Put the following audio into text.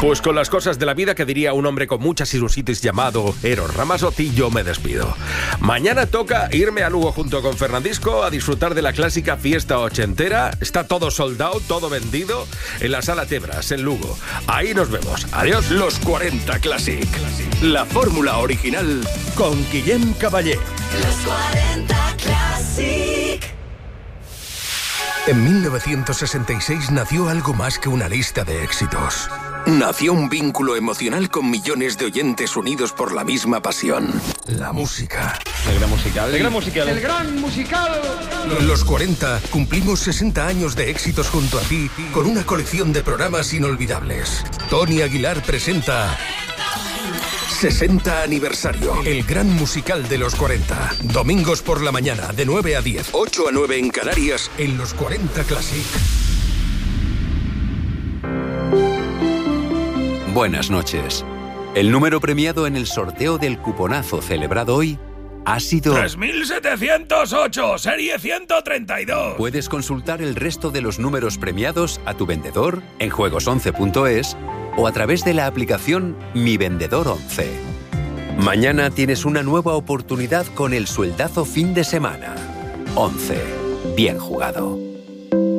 Pues con las cosas de la vida que diría un hombre con mucha sinusitis llamado Eros Ramazzotti, yo me despido. Mañana toca irme a Lugo junto con Fernandisco a disfrutar de la clásica fiesta ochentera. Está todo sold out, todo vendido en la Sala Tebras, en Lugo. Ahí nos vemos. Adiós. Los 40 Classic. La fórmula original con Guillem Caballé. Los 40 Classic. En 1966 nació algo más que una lista de éxitos. Nació un vínculo emocional con millones de oyentes unidos por la misma pasión. La música. El gran musical. El gran musical. El gran musical. Los 40 cumplimos 60 años de éxitos junto a ti con una colección de programas inolvidables. Tony Aguilar presenta 60 aniversario. El gran musical de los 40. Domingos por la mañana, de 9 a 10. 8 a 9 en Canarias. En los 40 Classic. Buenas noches. El número premiado en el sorteo del cuponazo celebrado hoy ha sido 3708, serie 132. Puedes consultar el resto de los números premiados a tu vendedor en juegos11.es o a través de la aplicación Mi Vendedor 11. Mañana tienes una nueva oportunidad con el sueldazo fin de semana. 11. Bien jugado.